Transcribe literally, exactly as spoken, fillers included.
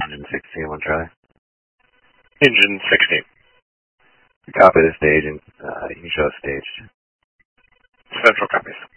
Engine sixteen, one Charlie. Engine sixteen. Copy the stage, and uh, you can show us staged. Central copies.